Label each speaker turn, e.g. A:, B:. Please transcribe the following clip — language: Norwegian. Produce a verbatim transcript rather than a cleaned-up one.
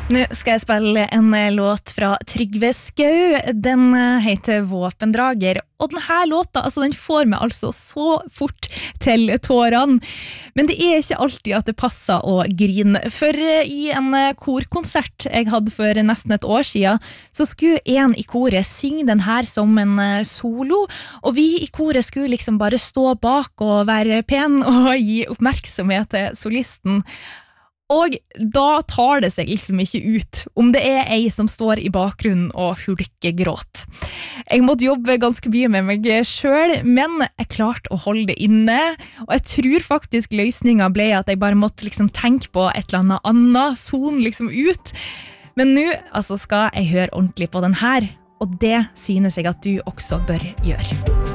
A: Nå skal jeg spille en låt fra Trygve Skau. Den heter Våpendrager. Og denne låta, altså, den får meg altså så fort til tårene. Men det er ikke alltid at det passer å grine. For i en korkonsert jeg hadde for nesten et år siden, så skulle en i koret synge den her som en solo. Og vi i koret skulle liksom bare stå bak og være pen og gi oppmerksomhet til solisten. Og da tar det seg liksom ikke ut om det er ei som står i bakgrunnen og hulkegråt. Jeg måtte jobbe ganske mye med meg selv, men jeg klarte å holde det inne, og jeg tror faktisk løsningen ble at jeg bare måtte liksom tenke på et eller annet annet, zone liksom ut. Men nå altså, skal jeg høre ordentlig på den her, og det synes jeg at du også bør gjøre.